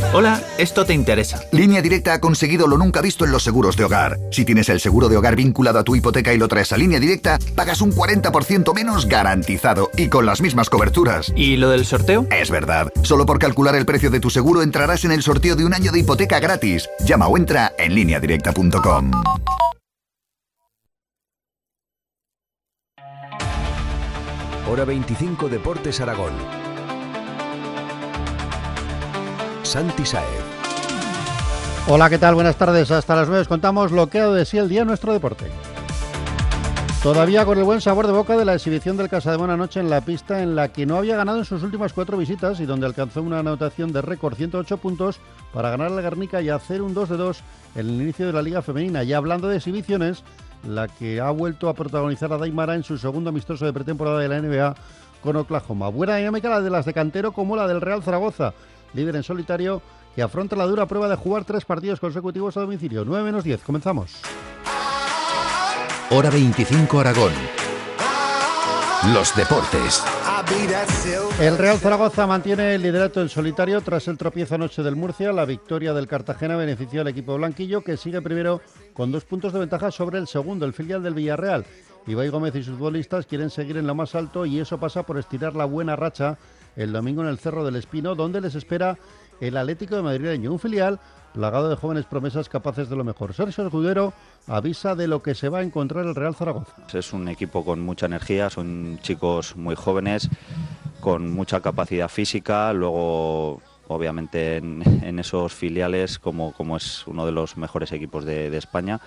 Hola, esto te interesa. Línea Directa ha conseguido lo nunca visto en los seguros de hogar. Si tienes el seguro de hogar vinculado a tu hipoteca y lo traes a Línea Directa, pagas un 40% menos garantizado y con las mismas coberturas. ¿Y lo del sorteo? Es verdad. Solo por calcular el precio de tu seguro entrarás en el sorteo de un año de hipoteca gratis. Llama o entra en lineadirecta.com. Hora 25 Deportes Aragón. Santi Sáez. Hola, ¿qué tal? Buenas tardes. Hasta las 9 contamos lo que ha dado de sí el día en nuestro deporte. Todavía con el buen sabor de boca de la exhibición del Casademón anoche en la pista en la que no había ganado en sus últimas 4 visitas y donde alcanzó una anotación de récord 108 puntos para ganar al Guernica y hacer un 2-2 en el inicio de la Liga Femenina. Y hablando de exhibiciones, la que ha vuelto a protagonizar a Daimara en su segundo amistoso de pretemporada de la NBA con Oklahoma. Buena dinámica la de las de cantero como la del Real Zaragoza, líder en solitario, que afronta la dura prueba de jugar 3 partidos consecutivos a domicilio. 9-10, comenzamos. Hora 25 Aragón. Los deportes. El Real Zaragoza mantiene el liderato en solitario tras el tropiezo anoche del Murcia. La victoria del Cartagena benefició al equipo blanquillo, que sigue primero con 2 puntos de ventaja sobre el segundo, el filial del Villarreal. Ibai Gómez y sus futbolistas quieren seguir en lo más alto y eso pasa por estirar la buena racha el domingo en el Cerro del Espino, donde les espera el Atlético de Madrileño, un filial plagado de jóvenes promesas capaces de lo mejor. Sergio Escudero avisa de lo que se va a encontrar el Real Zaragoza. Es un equipo con mucha energía, son chicos muy jóvenes, con mucha capacidad física, luego obviamente en esos filiales como es uno de los mejores equipos de España,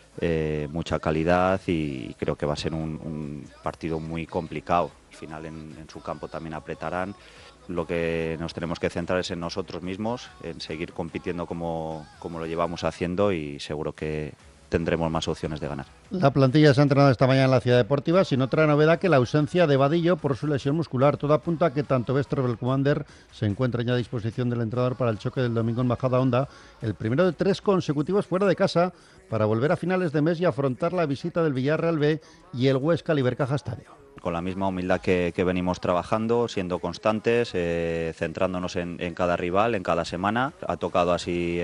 mucha calidad y creo que va a ser un partido muy complicado. Al final en su campo también apretarán. Lo que nos tenemos que centrar es en nosotros mismos, en seguir compitiendo como lo llevamos haciendo y seguro que tendremos más opciones de ganar. La plantilla se ha entrenado esta mañana en la Ciudad Deportiva sin otra novedad que la ausencia de Vadillo por su lesión muscular. Todo apunta a que tanto Westerveld como Ander se encuentran ya a disposición del entrenador para el choque del domingo en Majadahonda, el primero de 3 consecutivos fuera de casa para volver a finales de mes y afrontar la visita del Villarreal B y el Huesca Libercaja Estadio. Con la misma humildad que venimos trabajando, siendo constantes, centrándonos en cada rival, en cada semana. Ha tocado así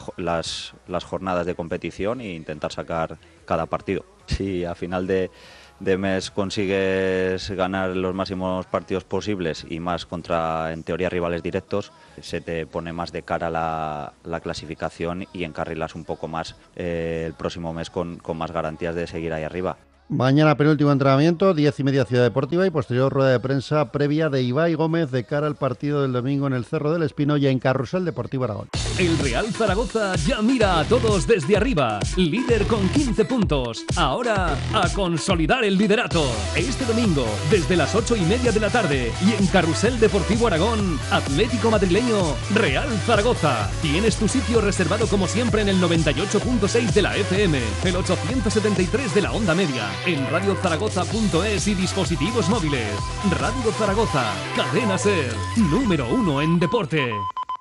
las jornadas de competición e intentar sacar cada partido. Si a final de mes consigues ganar los máximos partidos posibles y más contra, en teoría, rivales directos, se te pone más de cara la clasificación y encarrilas un poco más el próximo mes con más garantías de seguir ahí arriba. Mañana penúltimo entrenamiento, 10:30 Ciudad Deportiva y posterior rueda de prensa previa de Ibai Gómez de cara al partido del domingo en el Cerro del Espino y en Carrusel Deportivo Aragón. El Real Zaragoza ya mira a todos desde arriba, líder con 15 puntos. Ahora a consolidar el liderato. Este domingo, desde las 8:30 de la tarde y en Carrusel Deportivo Aragón, Atlético Madrileño, Real Zaragoza. Tienes tu sitio reservado como siempre en el 98.6 de la FM, el 873 de la onda media, en radiozaragoza.es y dispositivos móviles. Radio Zaragoza, cadena SER, número 1 en deporte.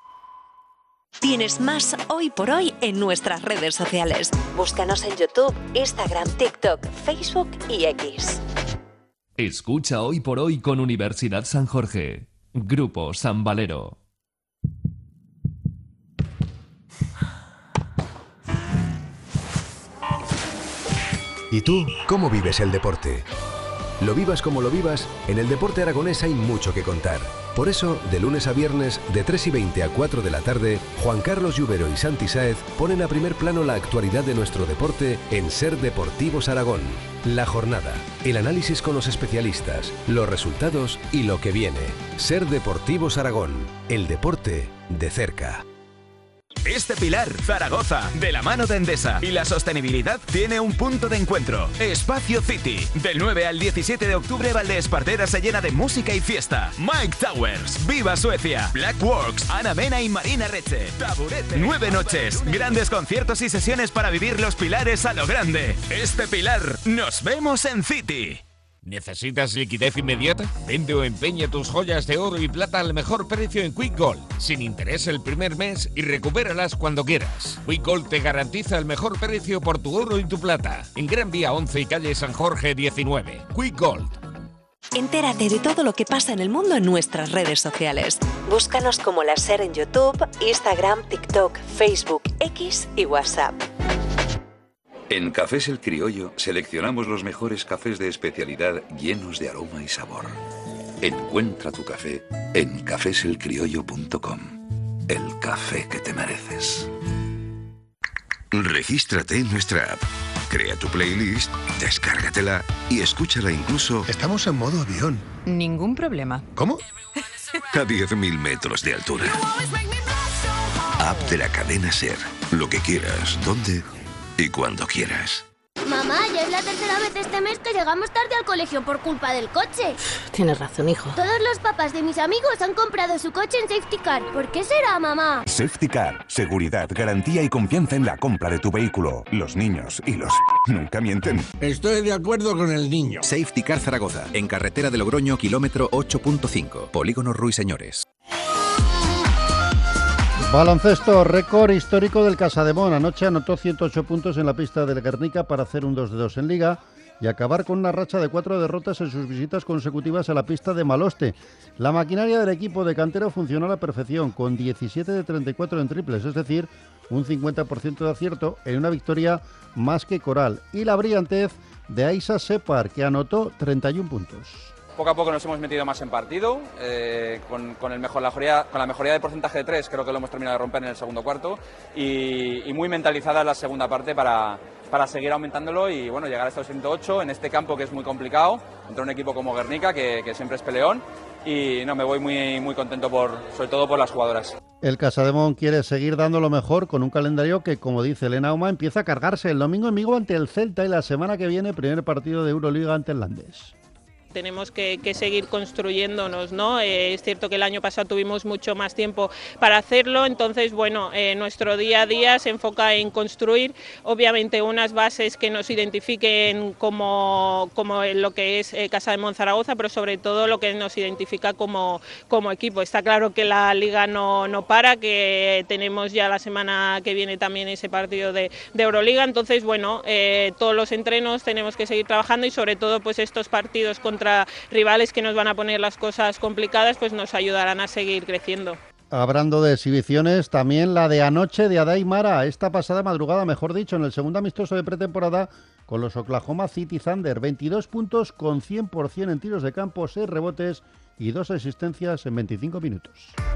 Tienes más Hoy por Hoy en nuestras redes sociales. Búscanos en YouTube, Instagram, TikTok, Facebook y X. Escucha Hoy por Hoy con Universidad San Jorge. Grupo San Valero. ¿Y tú cómo vives el deporte? Lo vivas como lo vivas, en el deporte aragonés hay mucho que contar. Por eso, de lunes a viernes, de 3:20 a 4 de la tarde, Juan Carlos Lluvero y Santi Sáez ponen a primer plano la actualidad de nuestro deporte en Ser Deportivos Aragón. La jornada, el análisis con los especialistas, los resultados y lo que viene. Ser Deportivos Aragón, el deporte de cerca. Este Pilar, Zaragoza, de la mano de Endesa y la sostenibilidad tiene un punto de encuentro. Espacio City. Del 9 al 17 de octubre, Valdespartera se llena de música y fiesta. Mike Towers, Viva Suecia, Blackworks, Ana Mena y Marina Reche. Taburete. 9 noches, grandes conciertos y sesiones para vivir los Pilares a lo grande. Este Pilar, nos vemos en City. ¿Necesitas liquidez inmediata? Vende o empeña tus joyas de oro y plata al mejor precio en Quick Gold, sin interés el primer mes y recupéralas cuando quieras. Quick Gold te garantiza el mejor precio por tu oro y tu plata. En Gran Vía 11 y calle San Jorge 19. Quick Gold. Entérate de todo lo que pasa en el mundo en nuestras redes sociales. Búscanos como La Ser en YouTube, Instagram, TikTok, Facebook, X y WhatsApp. En Cafés El Criollo seleccionamos los mejores cafés de especialidad llenos de aroma y sabor. Encuentra tu café en cafeselcriollo.com. El café que te mereces. Regístrate en nuestra app. Crea tu playlist, descárgatela y escúchala incluso... Estamos en modo avión. Ningún problema. ¿Cómo? A 10.000 metros de altura. App de la cadena SER. Lo que quieras, dónde y cuando quieras. Mamá, ya es la tercera vez este mes que llegamos tarde al colegio por culpa del coche. Tienes razón, hijo. Todos los papás de mis amigos han comprado su coche en Safety Car. ¿Por qué será, mamá? Safety Car. Seguridad, garantía y confianza en la compra de tu vehículo. Los niños y los nunca mienten. Estoy de acuerdo con el niño. Safety Car Zaragoza, en carretera de Logroño, kilómetro 8.5. Polígono Ruiseñores. Baloncesto, récord histórico del Casademón. Anoche anotó 108 puntos en la pista del Guernica para hacer un 2-2 en Liga y acabar con una racha de 4 derrotas en sus visitas consecutivas a la pista de Maloste. La maquinaria del equipo de cantero funcionó a la perfección, con 17 de 34 en triples, es decir, un 50% de acierto en una victoria más que coral. Y la brillantez de Aisa Separ, que anotó 31 puntos. Poco a poco nos hemos metido más en partido, con la mejoría de porcentaje de 3 creo que lo hemos terminado de romper en el segundo cuarto y muy mentalizada en la segunda parte para seguir aumentándolo y bueno, llegar a estos 108 en este campo que es muy complicado, contra un equipo como Guernica que siempre es peleón y no, me voy muy contento sobre todo por las jugadoras. El Casademón quiere seguir dando lo mejor con un calendario que, como dice Elena Auma, empieza a cargarse el domingo en Vigo ante el Celta y la semana que viene primer partido de Euroliga ante el Landes. Tenemos que seguir construyéndonos, ¿no? Es cierto que el año pasado tuvimos mucho más tiempo para hacerlo, entonces, bueno, nuestro día a día se enfoca en construir, obviamente, unas bases que nos identifiquen como lo que es Casademón Zaragoza, pero sobre todo lo que nos identifica como equipo. Está claro que la Liga no para, que tenemos ya la semana que viene también ese partido de Euroliga, entonces, bueno, todos los entrenos tenemos que seguir trabajando y sobre todo, pues estos partidos contra rivales que nos van a poner las cosas complicadas, pues nos ayudarán a seguir creciendo. Hablando de exhibiciones, también la de anoche de Adai Mara, esta pasada madrugada, mejor dicho, en el segundo amistoso de pretemporada con los Oklahoma City Thunder. 22 puntos con 100% en tiros de campo, 6 rebotes y 2 asistencias en 25 minutos.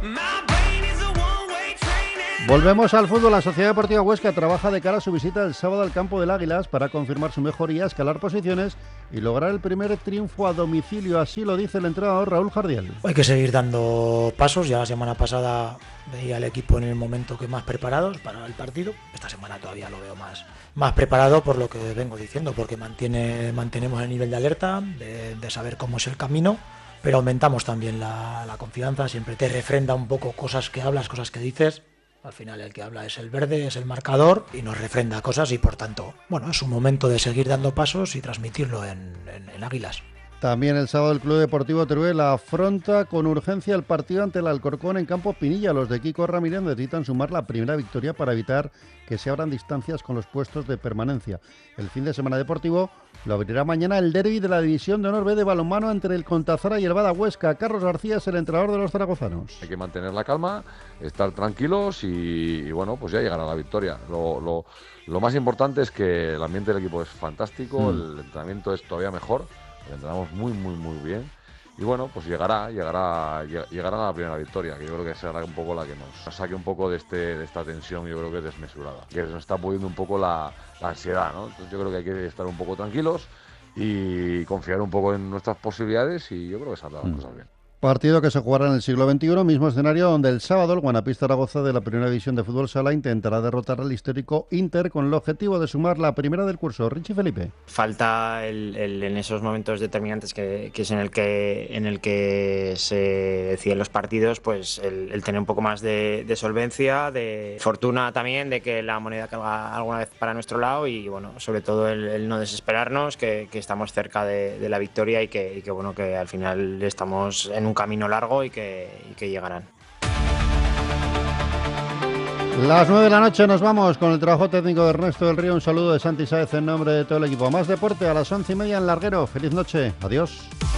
Volvemos al fútbol. La Sociedad Deportiva Huesca trabaja de cara a su visita el sábado al campo del Águilas para confirmar su mejoría, escalar posiciones y lograr el primer triunfo a domicilio. Así lo dice el entrenador Raúl Jardiel. Hay que seguir dando pasos. Ya la semana pasada veía al equipo en el momento que más preparados para el partido. Esta semana todavía lo veo más preparado por lo que vengo diciendo, porque mantenemos el nivel de alerta, de saber cómo es el camino, pero aumentamos también la confianza. Siempre te refrenda un poco cosas que hablas, cosas que dices. Al final el que habla es el verde, es el marcador y nos refrenda cosas y por tanto, bueno, es un momento de seguir dando pasos y transmitirlo en Águilas. También el sábado el Club Deportivo Teruel afronta con urgencia el partido ante el Alcorcón en Campo Pinilla. Los de Kiko Ramírez necesitan sumar la primera victoria para evitar que se abran distancias con los puestos de permanencia. El fin de semana deportivo lo abrirá mañana el derbi de la División de Honor B de balonmano entre el Contazara y el Bada Huesca. Carlos García es el entrenador de los zaragozanos. Hay que mantener la calma, estar tranquilos y bueno, pues ya llegará la victoria. Lo más importante es que el ambiente del equipo es fantástico, el entrenamiento es todavía mejor, entrenamos muy bien y bueno, pues llegará la primera victoria, que yo creo que será un poco la que nos saque un poco de esta tensión, yo creo que desmesurada, que nos está pudiendo un poco la ansiedad, ¿no? Entonces yo creo que hay que estar un poco tranquilos y confiar un poco en nuestras posibilidades y yo creo que saldrán las cosas bien. Partido que se jugará en el siglo XXI, mismo escenario donde el sábado el Guanapista Zaragoza de la Primera División de Fútbol Sala intentará derrotar al histórico Inter con el objetivo de sumar la primera del curso. Richie Felipe. Falta en esos momentos determinantes que es en el que se deciden los partidos, pues el tener un poco más de solvencia, de fortuna también, de que la moneda caiga alguna vez para nuestro lado y bueno, sobre todo el no desesperarnos, que estamos cerca de la victoria y que bueno, que al final estamos en un camino largo y que llegarán. Las 9 de la noche nos vamos con el trabajo técnico de Ernesto del Río. Un saludo de Santi Sáez en nombre de todo el equipo. Más deporte a las 11:30 en Larguero. Feliz noche. Adiós.